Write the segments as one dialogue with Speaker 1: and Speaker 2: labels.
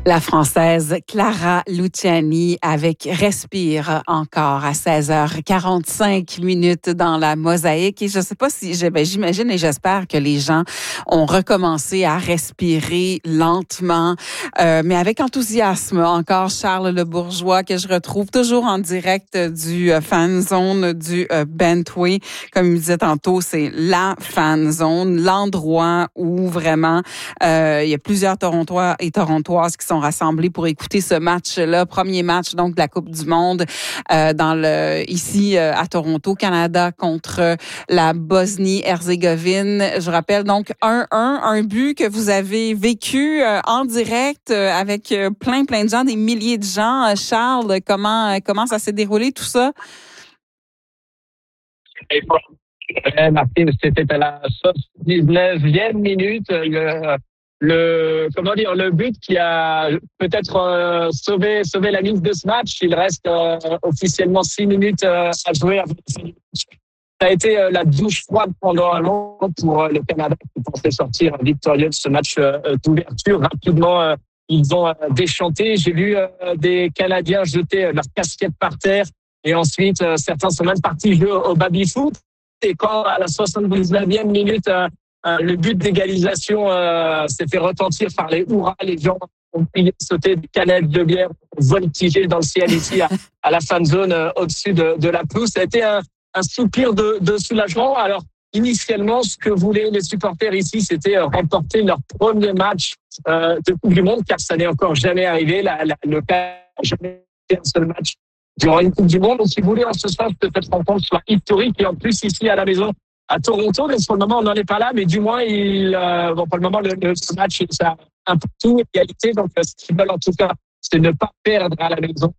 Speaker 1: La Française Clara Luciani avec Respire encore à 16h45 dans la Mosaïque. Et je ne sais pas si, j'imagine et j'espère que les gens ont recommencé à respirer lentement, mais avec enthousiasme. Encore Charles Le Bourgeois que je retrouve toujours en direct du Fan Zone du Bentway. Comme il me disait tantôt, c'est la Fan Zone, l'endroit où vraiment il y a plusieurs Torontois et Torontoises qui sont rassemblés pour écouter ce match-là, premier match donc de la Coupe du Monde ici à Toronto, Canada contre la Bosnie-Herzégovine. Je rappelle donc 1-1, un but que vous avez vécu en direct avec plein de gens, des milliers de gens. Charles, comment ça s'est déroulé tout ça?
Speaker 2: Martine, c'était à la 79e minute. Le but qui a peut-être sauvé la mise de ce match. Il reste officiellement 6 minutes à jouer. Ça a été la douche froide pendant un long pour le Canada qui pensait sortir victorieux de ce match d'ouverture. Rapidement, ils ont déchanté. J'ai vu des Canadiens jeter leur casquette par terre et ensuite certains sont même partis jouer au baby-foot. Et quand à la 79e minute, le but d'égalisation s'est fait retentir par les hurrahs, les gens ont crié, sauté des canettes de bière, voltigé dans le ciel ici à la fan zone au-dessus de la pelouse. Ça a été un soupir de soulagement. Alors, initialement, ce que voulaient les supporters ici, c'était remporter leur premier match de Coupe du Monde, car ça n'est encore jamais arrivé. Le cas n'a jamais été un seul match durant une Coupe du Monde. Donc, ils voulaient en ce sens que cette rencontre soit historique. Et en plus, ici, à la maison, à Toronto, mais pour le moment, on n'en est pas là. Mais du moins, pour le moment, le match, ça a un peu tout, égalité. Donc, ce qu'ils veulent en tout cas, c'est ne pas perdre à la maison.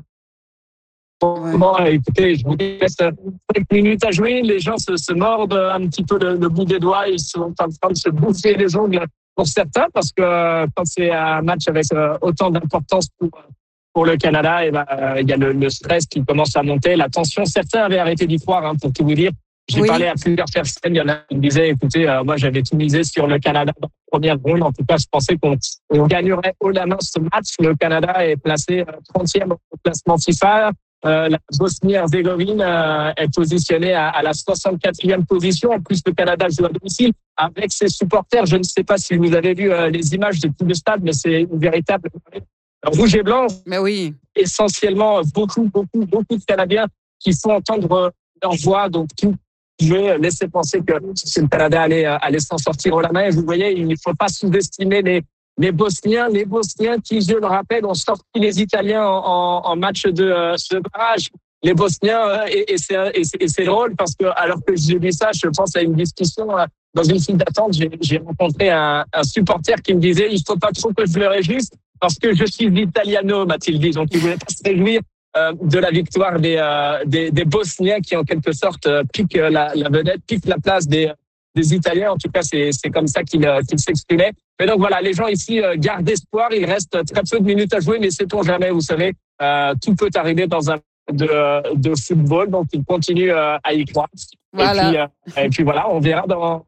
Speaker 2: Pour le moment, écoutez, je vous laisse 5 minutes à jouer. Les gens se mordent un petit peu le bout des doigts. Ils sont en train de se bouffer les ongles pour certains, parce que quand c'est un match avec autant d'importance pour le Canada, et il y a le stress qui commence à monter, la tension. Certains avaient arrêté d'y croire, pour tout vous dire. J'ai parlé à plusieurs personnes. Il y en a qui me disaient, écoutez, moi, j'avais tout misé sur le Canada dans la première ronde. En tout cas, je pensais qu'on gagnerait haut la main ce match. Le Canada est placé 30e au classement FIFA. La Bosnie-Herzégovine est positionnée à la 64e position. En plus, le Canada joue à domicile avec ses supporters. Je ne sais pas si vous avez vu les images de tout le stade, mais c'est une véritable rouge et blanc.
Speaker 1: Mais oui.
Speaker 2: Essentiellement, beaucoup de Canadiens qui font entendre leur voix. Donc, tout pouvait laisser penser que le Canada allait s'en sortir haut la main. Et vous voyez, il ne faut pas sous-estimer les Bosniens. Les Bosniens qui, je le rappelle, ont sorti les Italiens en match de barrage. Les Bosniens, et c'est drôle parce que, alors que j'ai vu ça, je pense à une discussion dans une file d'attente. J'ai rencontré un supporter qui me disait, il faut pas trop que je le réjouisse parce que je suis italiano, m'a-t-il dit. Donc, il voulait pas se réjouir de la victoire des Bosniens qui en quelque sorte piquent la vedette, piquent la place des Italiens. En tout cas, c'est comme ça qu'il s'exprimait. Mais donc voilà, les gens ici gardent espoir. Il reste très peu de minutes à jouer, mais sait-on jamais, vous savez, tout peut arriver dans un de football. Donc ils continuent à y croire.
Speaker 1: Voilà.
Speaker 2: Et puis voilà, on verra dans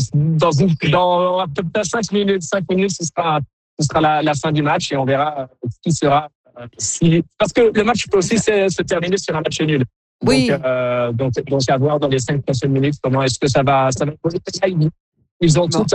Speaker 2: à peu près 5 minutes. 5 minutes, ce sera la fin du match et on verra qui sera. Parce que le match peut aussi se terminer sur un match nul.
Speaker 1: Oui.
Speaker 2: Donc à voir dans les 5 prochaines minutes comment est-ce que ça va poser. Ils ont tout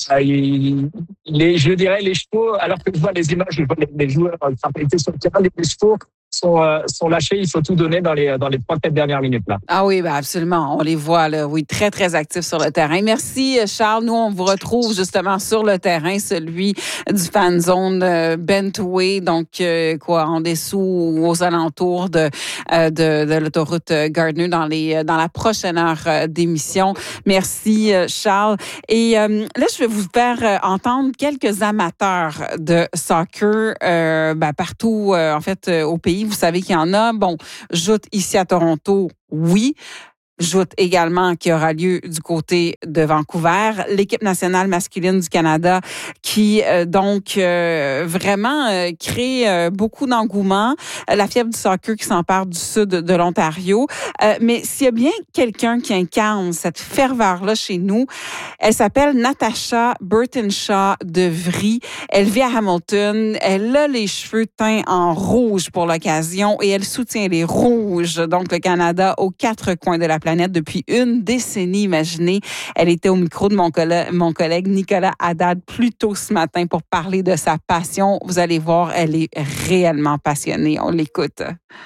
Speaker 2: je dirais les chevaux, alors que je vois les images, je vois les joueurs qui sur le terrain, les chevaux sont lâchés, il faut tout donner dans les 3-4 dernières minutes là.
Speaker 1: Ah oui, absolument, on les voit là, oui, très très actifs sur le terrain. Merci Charles, nous on vous retrouve justement sur le terrain, celui du Fan Zone Bentway, donc en dessous aux alentours de l'autoroute Gardner dans la prochaine heure d'émission. Merci Charles. Et là je vais vous faire entendre quelques amateurs de soccer partout en fait au pays. Vous savez qu'il y en a. Bon, joute ici à Toronto, oui. J'ajoute également qu'il aura lieu du côté de Vancouver. L'équipe nationale masculine du Canada qui vraiment crée beaucoup d'engouement. La fièvre du soccer qui s'empare du sud de l'Ontario. Mais s'il y a bien quelqu'un qui incarne cette ferveur-là chez nous, elle s'appelle Natasha Burtonshaw de Vries. Elle vit à Hamilton. Elle a les cheveux teints en rouge pour l'occasion et elle soutient les Rouges, donc le Canada, aux quatre coins de la planète depuis une décennie, imaginez. Elle était au micro de mon collègue Nicolas Haddad plus tôt ce matin pour parler de sa passion. Vous allez voir, elle est réellement passionnée. On l'écoute.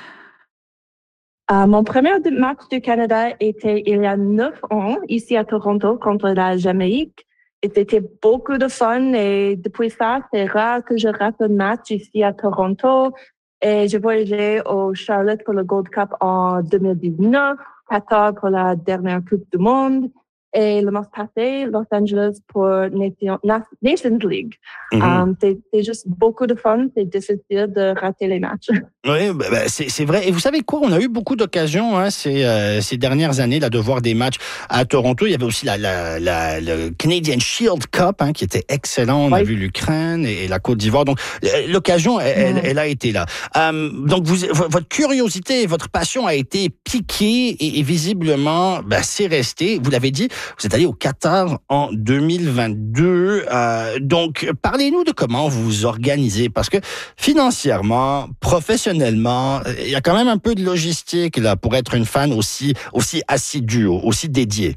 Speaker 3: Mon premier match du Canada était il y a 9 ans, ici à Toronto, contre la Jamaïque. Et c'était beaucoup de fun et depuis ça, c'est rare que je rate un match ici à Toronto. Et j'ai voyagé au Charlotte pour le Gold Cup en 2019, Qatar pour la dernière Coupe du Monde et le mois passé, Los Angeles pour Nations League. C'est juste beaucoup de fun, c'est difficile de rater les matchs.
Speaker 4: Oui, c'est vrai. Et vous savez quoi, on a eu beaucoup d'occasions ces dernières années là de voir des matchs à Toronto. Il y avait aussi le Canadian Shield Cup qui était excellent. On a vu l'Ukraine et la Côte d'Ivoire. Donc l'occasion, elle a été là. Donc votre curiosité, votre passion a été piquée et visiblement, c'est resté. Vous l'avez dit, vous êtes allé au Qatar en 2022. Donc parlez-nous de comment vous vous organisez parce que financièrement, professionnellement, il y a quand même un peu de logistique là pour être une fan aussi assidue, aussi dédiée.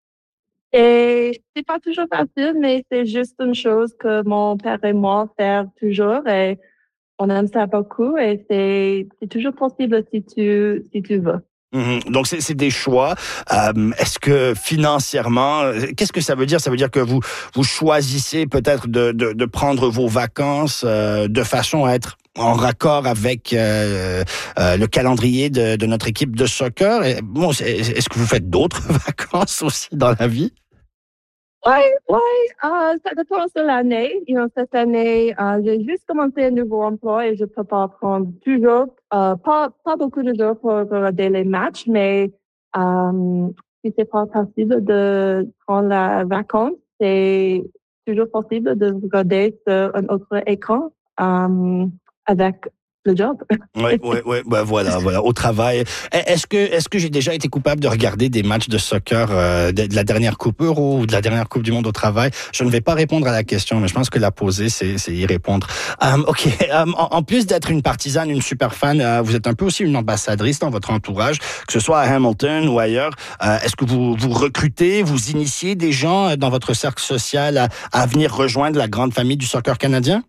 Speaker 3: Et c'est pas toujours facile, mais c'est juste une chose que mon père et moi faire toujours et on aime ça beaucoup et c'est toujours possible si tu veux.
Speaker 4: Donc c'est des choix. Est-ce que financièrement, qu'est-ce que ça veut dire? Ça veut dire que vous choisissez peut-être de prendre vos vacances de façon à être en raccord avec le calendrier de notre équipe de soccer. Et, est-ce que vous faites d'autres vacances aussi dans la vie?
Speaker 3: Ouais, ça dépend de l'année. Cette année, j'ai juste commencé un nouveau emploi et je peux pas prendre toujours, pas beaucoup de jours pour regarder les matchs, mais si c'est pas possible de prendre la vacance, c'est toujours possible de regarder sur un autre écran avec le job.
Speaker 4: Ouais, voilà, au travail. Est-ce que j'ai déjà été coupable de regarder des matchs de soccer de la dernière Coupe Euro ou de la dernière Coupe du Monde au travail? Je ne vais pas répondre à la question, mais je pense que la poser, c'est y répondre. OK. En plus d'être une partisane, une super fan, vous êtes un peu aussi une ambassadrice dans votre entourage, que ce soit à Hamilton ou ailleurs. Est-ce que vous recrutez, vous initiez des gens dans votre cercle social à venir rejoindre la grande famille du soccer canadien?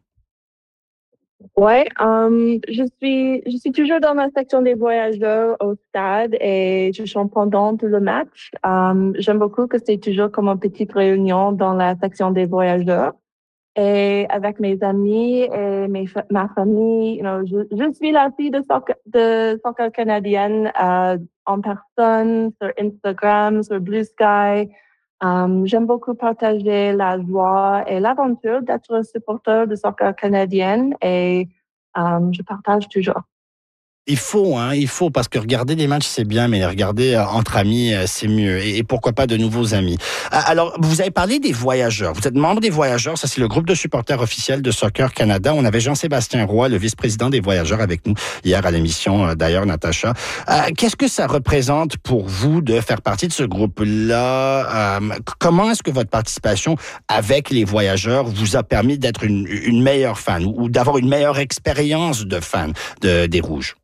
Speaker 3: Ouais, je suis toujours dans ma section des voyageurs au stade et je chante pendant tout le match. J'aime beaucoup que c'est toujours comme une petite réunion dans la section des voyageurs et avec mes amis et ma famille. Je suis la fille de soccer canadienne en personne sur Instagram, sur Blue Sky. J'aime beaucoup partager la joie et l'aventure d'être supporter de soccer canadienne et je partage toujours.
Speaker 4: Il faut, parce que regarder des matchs, c'est bien, mais les regarder entre amis, c'est mieux. Et pourquoi pas de nouveaux amis. Alors, vous avez parlé des voyageurs. Vous êtes membre des voyageurs. Ça, c'est le groupe de supporters officiels de Soccer Canada. On avait Jean-Sébastien Roy, le vice-président des voyageurs, avec nous hier à l'émission, d'ailleurs, Natacha. Qu'est-ce que ça représente pour vous de faire partie de ce groupe-là? Comment est-ce que votre participation avec les voyageurs vous a permis d'être une meilleure fan ou d'avoir une meilleure expérience de fan des Rouges?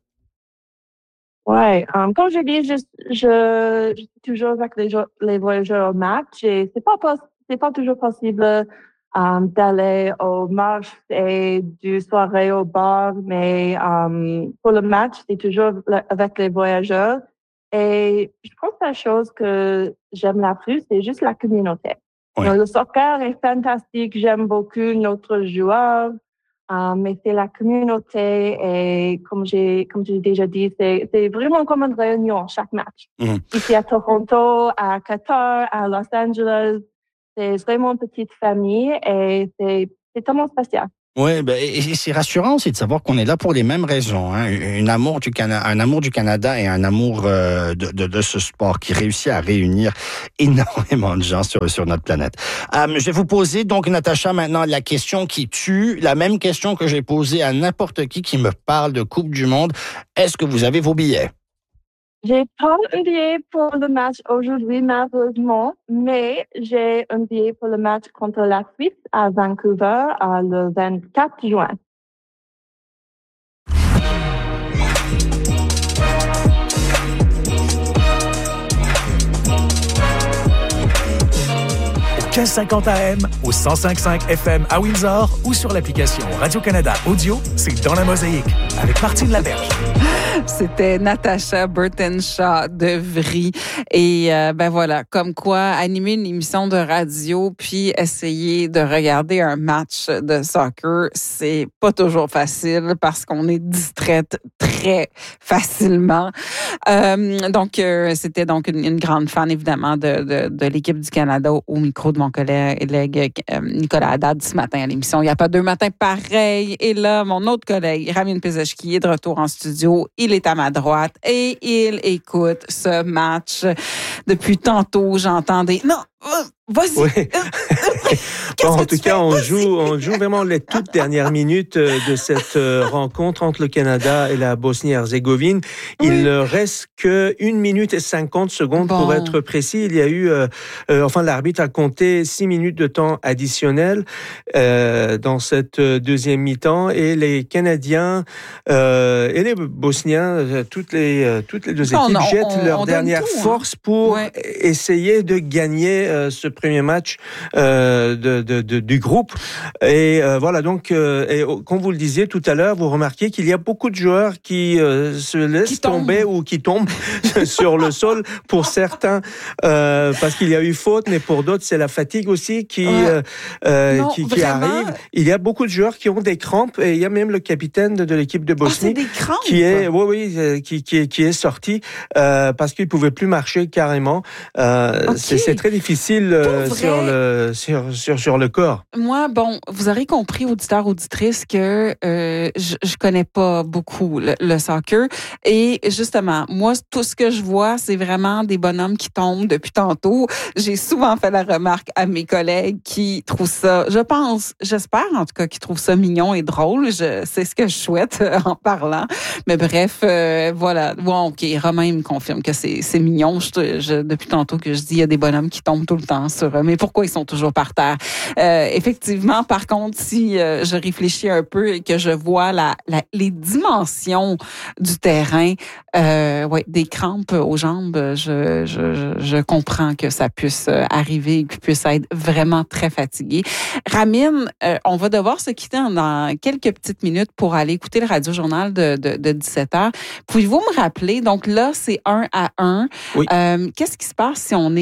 Speaker 3: Ouais, comme je dis, je suis toujours avec les voyageurs au match et c'est pas toujours possible d'aller au match et du soirée au bar, mais pour le match, c'est toujours avec les voyageurs. Et je pense que la chose que j'aime la plus, c'est juste la communauté.
Speaker 4: Ouais.
Speaker 3: Le soccer est fantastique, j'aime beaucoup notre joueur. Mais c'est la communauté et comme j'ai déjà dit, c'est vraiment comme une réunion chaque match. Ici à Toronto, à Qatar, à Los Angeles, c'est vraiment une petite famille et c'est tellement spécial.
Speaker 4: Oui, et c'est rassurant aussi de savoir qu'on est là pour les mêmes raisons. Hein. Un amour du Canada et un amour de ce sport qui réussit à réunir énormément de gens sur notre planète. Je vais vous poser donc, Natacha, maintenant la question qui tue, la même question que j'ai posée à n'importe qui me parle de Coupe du Monde. Est-ce que vous avez vos billets?
Speaker 3: J'ai pas un billet pour le match aujourd'hui, malheureusement, mais j'ai un billet pour le match contre la Suisse à Vancouver le 24 juin.
Speaker 5: Au 1550 AM, au 105.5 FM à Windsor ou sur l'application Radio-Canada Audio, c'est Dans la Mosaïque avec Martine Laberge.
Speaker 1: C'était Natacha Burton-Shaw de Vry. Et voilà, comme quoi, animer une émission de radio puis essayer de regarder un match de soccer, c'est pas toujours facile parce qu'on est distraite très facilement. C'était donc une grande fan, évidemment, de l'équipe du Canada au micro de mon collègue Nicolas Haddad ce matin à l'émission. Il n'y a pas deux matins pareils. Et là, mon autre collègue, Ramin Pezeshki, est de retour en studio. Il est à ma droite et il écoute ce match. Depuis tantôt, j'entends des... Non, vas-y.
Speaker 6: Oui. En tout cas, on joue vraiment les toutes dernières minutes de cette rencontre entre le Canada et la Bosnie-Herzégovine. Oui. Il ne reste que 1 minute et 50 secondes pour être précis. Il y a eu, l'arbitre a compté 6 minutes de temps additionnel dans cette deuxième mi-temps et les Canadiens et les Bosniens, toutes les deux équipes jettent leur dernière force pour essayer de gagner ce premier match du groupe. Et voilà, donc, comme vous le disiez tout à l'heure, vous remarquez qu'il y a beaucoup de joueurs qui se laissent tomber ou qui tombent sur le sol pour certains, parce qu'il y a eu faute, mais pour d'autres, c'est la fatigue aussi qui arrive. Il y a beaucoup de joueurs qui ont des crampes et il y a même le capitaine de l'équipe de Bosnie qui est sorti parce qu'il pouvait plus marcher carrément. C'est très difficile sur le corps.
Speaker 1: Moi, vous aurez compris, auditeurs, auditrices, que je connais pas beaucoup le soccer. Et justement, moi, tout ce que je vois, c'est vraiment des bonhommes qui tombent depuis tantôt. J'ai souvent fait la remarque à mes collègues qui trouvent ça, j'espère en tout cas, qu'ils trouvent ça mignon et drôle. C'est ce que je souhaite en parlant. Mais bref, voilà. Bon, OK, Romain, il me confirme que c'est mignon. Depuis tantôt que je dis, il y a des bonhommes qui tombent tout le temps sur eux. Mais pourquoi ils sont toujours par terre? Effectivement, par contre, si je réfléchis un peu et que je vois les dimensions du terrain, des crampes aux jambes, je comprends que ça puisse arriver et qu'ils puissent être vraiment très fatigués. Ramin, on va devoir se quitter dans quelques petites minutes pour aller écouter le radio-journal de 17h. Pouvez-vous me rappeler, donc là, c'est 1-1. Oui. Qu'est-ce qui se passe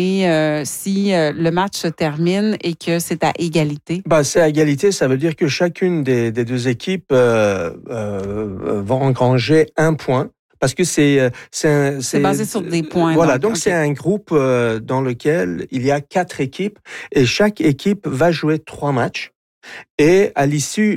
Speaker 1: si le match se termine et que c'est à égalité?
Speaker 6: C'est à égalité, ça veut dire que chacune des deux équipes va engranger 1 point. Parce que c'est
Speaker 1: basé sur des points.
Speaker 6: Voilà, donc c'est un groupe dans lequel il y a 4 équipes et chaque équipe va jouer 3 matchs. Et à l'issue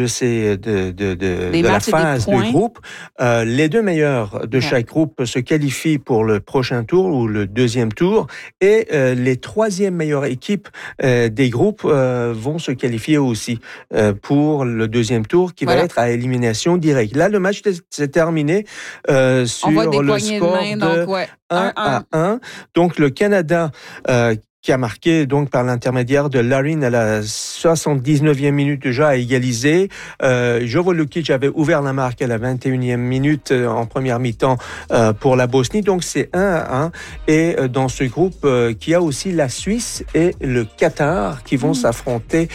Speaker 6: de la phase du groupe, les 2 meilleurs de chaque groupe se qualifient pour le prochain tour ou le deuxième tour, et les 3e meilleures équipes des groupes vont se qualifier aussi pour le deuxième tour qui va être à élimination directe. Là, le match s'est terminé sur le score de 1-1. Donc le Canada qui a marqué donc par l'intermédiaire de Larin à la 79e minute déjà à égaliser. Jovo Lukic avait ouvert la marque à la 21e minute en première mi-temps pour la Bosnie. Donc c'est 1-1. Et dans ce groupe qui a aussi la Suisse et le Qatar qui vont s'affronter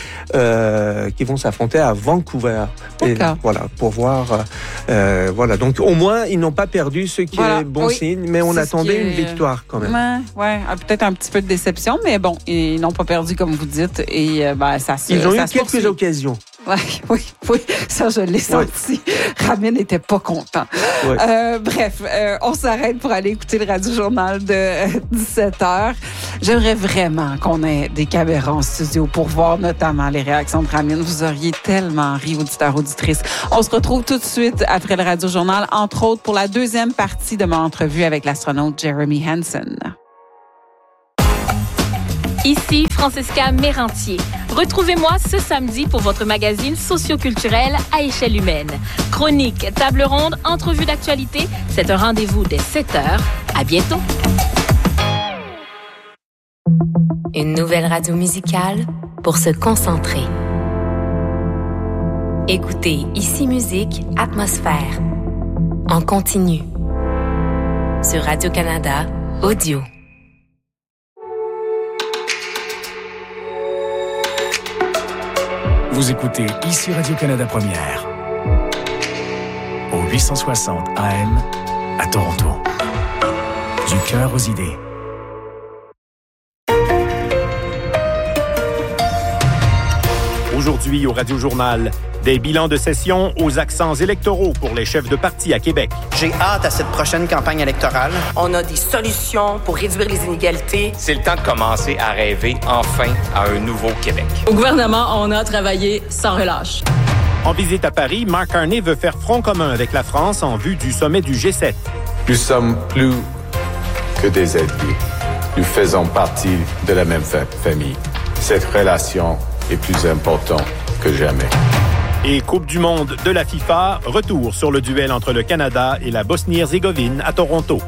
Speaker 6: à Vancouver. Et voilà, pour voir voilà. Donc au moins ils n'ont pas perdu, ce qui est bon signe, mais on attendait une victoire quand même.
Speaker 1: Ouais, peut-être un petit peu de déception. Mais bon, ils n'ont pas perdu, comme vous dites, et ça se
Speaker 6: Ils ont eu
Speaker 1: quelques
Speaker 6: occasions.
Speaker 1: Oui, ça je l'ai senti. Ramin n'était pas content.
Speaker 6: Oui.
Speaker 1: Bref, on s'arrête pour aller écouter le Radio-Journal de 17h. J'aimerais vraiment qu'on ait des caméras en studio pour voir notamment les réactions de Ramin. Vous auriez tellement ri, auditeurs, auditrices. On se retrouve tout de suite après le Radio-Journal, entre autres pour la deuxième partie de mon entrevue avec l'astronaute Jeremy Hansen.
Speaker 7: Ici Francesca Mérantier. Retrouvez-moi ce samedi pour votre magazine socio-culturel à échelle humaine. Chronique, table ronde, entrevue d'actualité. C'est un rendez-vous dès 7h. À bientôt.
Speaker 8: Une nouvelle radio musicale pour se concentrer. Écoutez Ici Musique, Atmosphère. En continu. Sur Radio-Canada, audio.
Speaker 5: Vous écoutez Ici Radio-Canada Première. Au 860 AM à Toronto. Du cœur aux idées.
Speaker 9: Aujourd'hui au Radio-Journal, des bilans de session aux accents électoraux pour les chefs de parti à Québec.
Speaker 10: J'ai hâte à cette prochaine campagne électorale.
Speaker 11: On a des solutions pour réduire les inégalités.
Speaker 12: C'est le temps de commencer à rêver enfin à un nouveau Québec.
Speaker 13: Au gouvernement, on a travaillé sans relâche.
Speaker 9: En visite à Paris, Mark Carney veut faire front commun avec la France en vue du sommet du G7.
Speaker 14: Nous sommes plus que des alliés. Nous faisons partie de la même famille. Cette relation est plus importante que jamais.
Speaker 9: Et Coupe du monde de la FIFA, retour sur le duel entre le Canada et la Bosnie-Herzégovine à Toronto.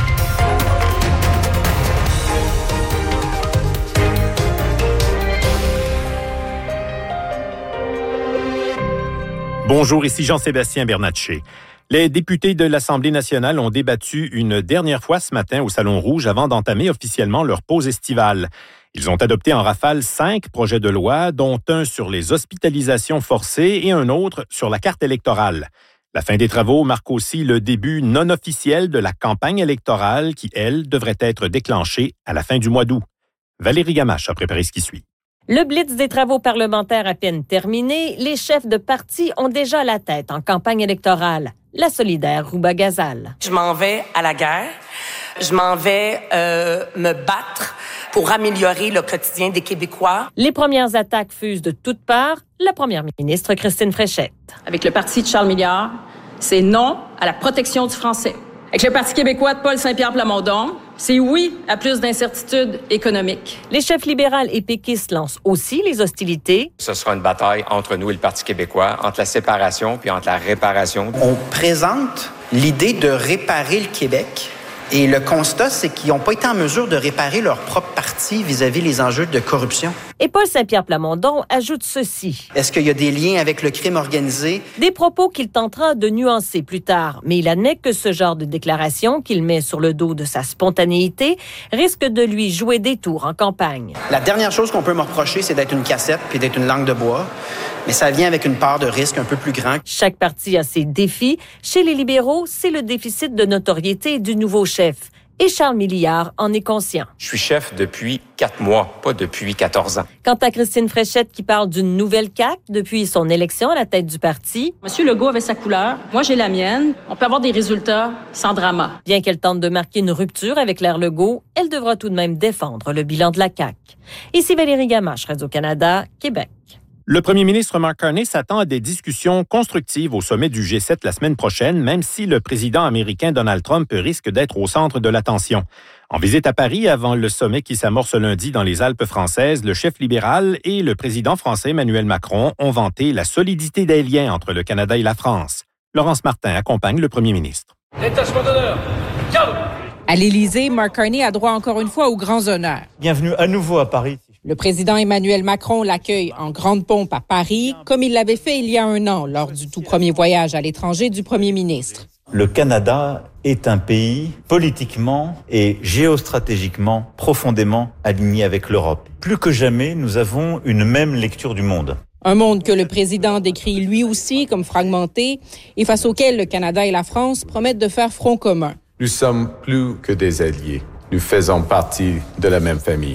Speaker 9: Bonjour, ici Jean-Sébastien Bernatchez. Les députés de l'Assemblée nationale ont débattu une dernière fois ce matin au Salon Rouge avant d'entamer officiellement leur pause estivale. Ils ont adopté en rafale 5 projets de loi, dont un sur les hospitalisations forcées et un autre sur la carte électorale. La fin des travaux marque aussi le début non officiel de la campagne électorale qui, elle, devrait être déclenchée à la fin du mois d'août. Valérie Gamache a préparé ce qui suit.
Speaker 15: Le blitz des travaux parlementaires à peine terminé, les chefs de parti ont déjà la tête en campagne électorale. La solidaire Rouba Ghazal.
Speaker 11: Je m'en vais à la guerre. Je m'en vais me battre pour améliorer le quotidien des Québécois.
Speaker 15: Les premières attaques fusent de toutes parts. La première ministre Christine Fréchette.
Speaker 13: Avec le parti de Charles Milliard, c'est non à la protection du français. Avec le Parti québécois de Paul Saint-Pierre Plamondon, c'est oui à plus d'incertitudes économiques.
Speaker 15: Les chefs libérales et péquistes lancent aussi les hostilités.
Speaker 12: Ce sera une bataille entre nous et le Parti québécois, entre la séparation puis entre la réparation.
Speaker 10: On présente l'idée de réparer le Québec. Et le constat, c'est qu'ils n'ont pas été en mesure de réparer leur propre parti vis-à-vis les enjeux de corruption.
Speaker 15: Et Paul Saint-Pierre Plamondon ajoute ceci.
Speaker 10: Est-ce qu'il y a des liens avec le crime organisé?
Speaker 15: Des propos qu'il tentera de nuancer plus tard, mais il admet que ce genre de déclaration qu'il met sur le dos de sa spontanéité risque de lui jouer des tours en campagne.
Speaker 10: La dernière chose qu'on peut me reprocher, c'est d'être une cassette puis d'être une langue de bois. Mais ça vient avec une part de risque un peu plus grand.
Speaker 15: Chaque parti a ses défis. Chez les libéraux, c'est le déficit de notoriété du nouveau chef. Et Charles Milliard en est conscient.
Speaker 12: Je suis chef depuis 4 mois, pas depuis 14 ans.
Speaker 15: Quant à Christine Fréchette qui parle d'une nouvelle CAQ depuis son élection à la tête du parti.
Speaker 13: Monsieur Legault avait sa couleur, moi j'ai la mienne. On peut avoir des résultats sans drama.
Speaker 15: Bien qu'elle tente de marquer une rupture avec l'ère Legault, elle devra tout de même défendre le bilan de la CAQ. Ici Valérie Gamache, Radio-Canada, Québec.
Speaker 9: Le premier ministre Mark Carney s'attend à des discussions constructives au sommet du G7 la semaine prochaine, même si le président américain Donald Trump risque d'être au centre de l'attention. En visite à Paris avant le sommet qui s'amorce lundi dans les Alpes françaises, le chef libéral et le président français Emmanuel Macron ont vanté la solidité des liens entre le Canada et la France. Laurence Martin accompagne le premier ministre.
Speaker 16: Détachement d'honneur. Calme.
Speaker 17: À l'Élysée, Mark Carney a droit encore une fois aux grands honneurs.
Speaker 18: Bienvenue à nouveau à Paris.
Speaker 17: Le président Emmanuel Macron l'accueille en grande pompe à Paris, comme il l'avait fait il y a un an lors du tout premier voyage à l'étranger du premier ministre.
Speaker 18: Le Canada est un pays politiquement et géostratégiquement profondément aligné avec l'Europe. Plus que jamais, nous avons une même lecture du monde.
Speaker 17: Un monde que le président décrit lui aussi comme fragmenté et face auquel le Canada et la France promettent de faire front commun.
Speaker 14: Nous sommes plus que des alliés. Nous faisons partie de la même famille.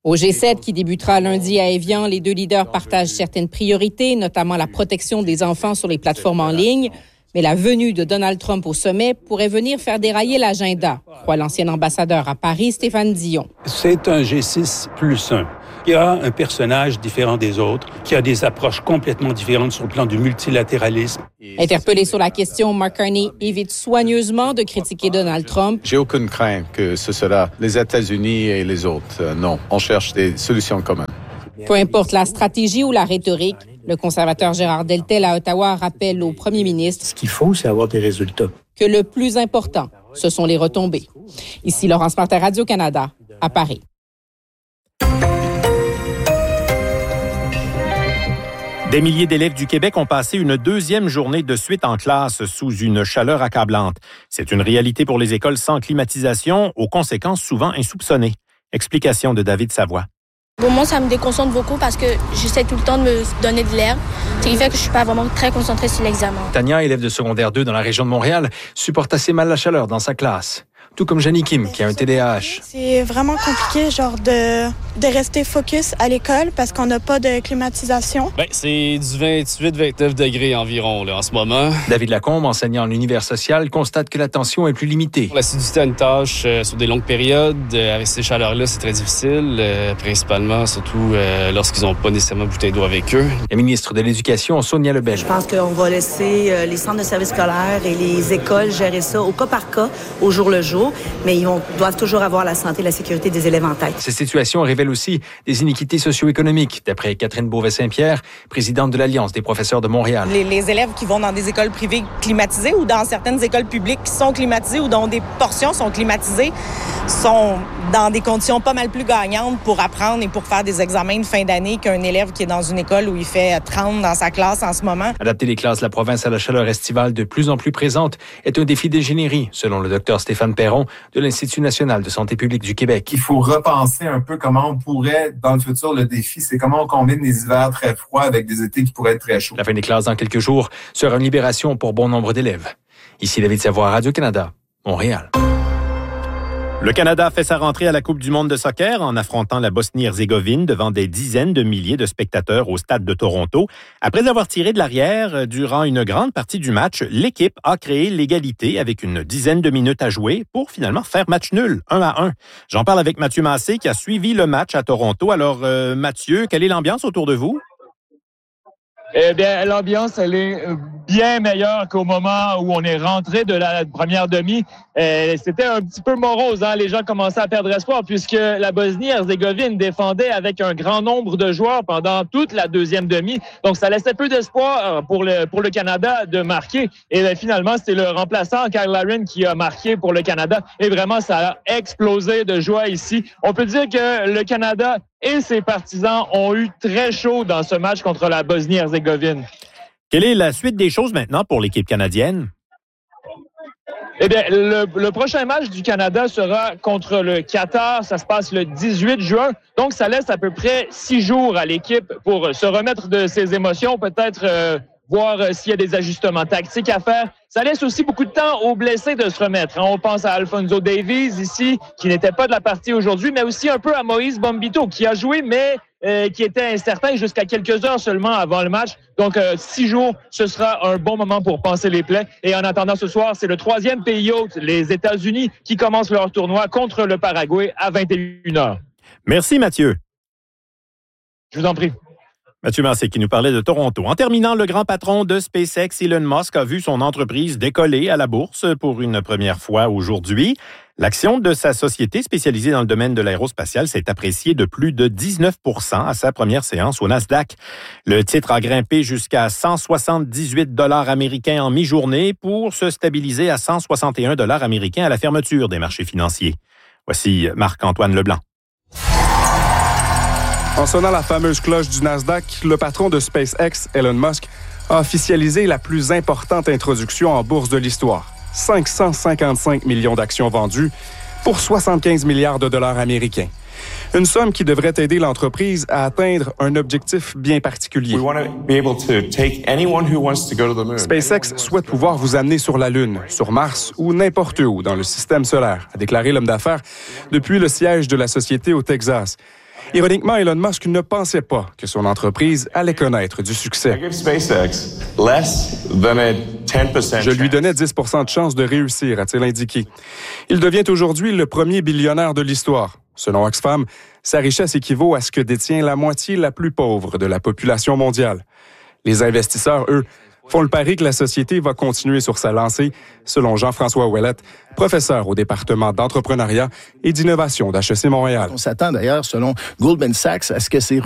Speaker 17: Au G7 qui débutera lundi à Évian, les deux leaders partagent certaines priorités, notamment la protection des enfants sur les plateformes en ligne. Mais la venue de Donald Trump au sommet pourrait venir faire dérailler l'agenda, croit l'ancien ambassadeur à Paris, Stéphane Dion.
Speaker 19: C'est un G6 plus 1. Il y a un personnage différent des autres, qui a des approches complètement différentes sur le plan du multilatéralisme.
Speaker 17: Interpellé sur la question, Mark Carney évite soigneusement de critiquer Donald Trump.
Speaker 14: J'ai aucune crainte que ce sera les États-Unis et les autres. Non, on cherche des solutions communes.
Speaker 17: Peu importe la stratégie ou la rhétorique, le conservateur Gérard Deltel à Ottawa rappelle au premier ministre
Speaker 19: Ce qu'il faut, c'est avoir des résultats.
Speaker 17: Que le plus important, ce sont les retombées. Ici Laurence Martin, Radio-Canada, à Paris.
Speaker 9: Des milliers d'élèves du Québec ont passé une deuxième journée de suite en classe sous une chaleur accablante. C'est une réalité pour les écoles sans climatisation, aux conséquences souvent insoupçonnées. Explication de David Savoie.
Speaker 20: Pour moi, ça me déconcentre beaucoup parce que j'essaie tout le temps de me donner de l'air. Ce qui fait que je suis pas vraiment très concentrée sur l'examen.
Speaker 21: Tania, élève de secondaire 2 dans la région de Montréal, supporte assez mal la chaleur dans sa classe. Tout comme Jenny Kim, qui a un TDAH.
Speaker 22: C'est vraiment compliqué, de rester focus à l'école parce qu'on n'a pas de climatisation.
Speaker 23: C'est du 28-29 degrés environ là, en ce moment.
Speaker 21: David Lacombe, enseignant en univers social, constate que la tension est plus limitée.
Speaker 23: L'assiduité à une tâche sur des longues périodes, avec ces chaleurs-là, c'est très difficile, principalement, surtout lorsqu'ils n'ont pas nécessairement bouteille d'eau avec eux.
Speaker 21: La ministre de l'Éducation, Sonia Lebel.
Speaker 24: Je pense qu'on va laisser les centres de services scolaires et les écoles gérer ça au cas par cas, au jour le jour. Mais ils doivent toujours avoir la santé et la sécurité des élèves en tête.
Speaker 21: Ces situations révèlent aussi des iniquités socio-économiques, d'après Catherine Beauvais-Saint-Pierre, présidente de l'Alliance des professeurs de Montréal.
Speaker 25: Les élèves qui vont dans des écoles privées climatisées ou dans certaines écoles publiques qui sont climatisées ou dont des portions sont climatisées sont dans des conditions pas mal plus gagnantes pour apprendre et pour faire des examens de fin d'année qu'un élève qui est dans une école où il fait 30 dans sa classe en ce moment.
Speaker 21: Adapter les classes de la province à la chaleur estivale de plus en plus présente est un défi d'ingénierie, selon le docteur Stéphane Perron de l'Institut national de santé publique du Québec.
Speaker 26: Il faut repenser un peu comment on pourrait, dans le futur, le défi, c'est comment on combine des hivers très froids avec des étés qui pourraient être très chauds.
Speaker 21: La fin des classes dans quelques jours sera une libération pour bon nombre d'élèves. Ici David Savoie, Radio-Canada, Montréal.
Speaker 9: Le Canada fait sa rentrée à la Coupe du monde de soccer en affrontant la Bosnie-Herzégovine devant des dizaines de milliers de spectateurs au stade de Toronto. Après avoir tiré de l'arrière durant une grande partie du match, l'équipe a créé l'égalité avec une dizaine de minutes à jouer pour finalement faire match nul, 1-1. J'en parle avec Mathieu Massé qui a suivi le match à Toronto. Alors Mathieu, quelle est l'ambiance autour de vous?
Speaker 27: Eh bien, l'ambiance, elle est bien meilleure qu'au moment où on est rentré de la première demi. C'était un petit peu morose, hein? Les gens commençaient à perdre espoir puisque la Bosnie-Herzégovine défendait avec un grand nombre de joueurs pendant toute la deuxième demi. Donc, ça laissait peu d'espoir pour le Canada de marquer. Et bien, finalement, c'est le remplaçant, Kyle Larin, qui a marqué pour le Canada. Et vraiment, ça a explosé de joie ici. On peut dire que le Canada et ses partisans ont eu très chaud dans ce match contre la Bosnie-Herzégovine.
Speaker 9: Quelle est la suite des choses maintenant pour l'équipe canadienne?
Speaker 27: Eh bien, le prochain match du Canada sera contre le Qatar. Ça se passe le 18 juin. Donc, ça laisse à peu près 6 jours à l'équipe pour se remettre de ses émotions, peut-être voir s'il y a des ajustements tactiques à faire. Ça laisse aussi beaucoup de temps aux blessés de se remettre. On pense à Alphonso Davies ici, qui n'était pas de la partie aujourd'hui, mais aussi un peu à Moïse Bombito, qui a joué, mais qui était incertain jusqu'à quelques heures seulement avant le match. Donc, 6 jours, ce sera un bon moment pour panser les plaies. Et en attendant ce soir, c'est le 3e pays hôte, les États-Unis, qui commencent leur tournoi contre le Paraguay à 21h.
Speaker 9: Merci, Mathieu.
Speaker 27: Je vous en prie.
Speaker 9: Mathieu Massé qui nous parlait de Toronto. En terminant, le grand patron de SpaceX, Elon Musk, a vu son entreprise décoller à la bourse pour une première fois aujourd'hui. L'action de sa société spécialisée dans le domaine de l'aérospatial s'est appréciée de plus de 19% à sa première séance au Nasdaq. Le titre a grimpé jusqu'à 178 $ américains en mi-journée pour se stabiliser à 161 $ américains à la fermeture des marchés financiers. Voici Marc-Antoine Leblanc.
Speaker 28: En sonnant la fameuse cloche du Nasdaq, le patron de SpaceX, Elon Musk, a officialisé la plus importante introduction en bourse de l'histoire. 555 millions d'actions vendues pour 75 milliards de dollars américains. Une somme qui devrait aider l'entreprise à atteindre un objectif bien particulier. SpaceX souhaite pouvoir vous amener sur la Lune, sur Mars ou n'importe où dans le système solaire, a déclaré l'homme d'affaires depuis le siège de la société au Texas. Ironiquement, Elon Musk ne pensait pas que son entreprise allait connaître du succès. Je lui donnais 10 % de chance de réussir, a-t-il indiqué. Il devient aujourd'hui le premier billionnaire de l'histoire. Selon Oxfam, sa richesse équivaut à ce que détient la moitié la plus pauvre de la population mondiale. Les investisseurs, eux, font le pari que la société va continuer sur sa lancée, selon Jean-François Ouellette, professeur au département d'entrepreneuriat et d'innovation d'HEC Montréal.
Speaker 1: On s'attend d'ailleurs, selon Goldman Sachs, à ce que ces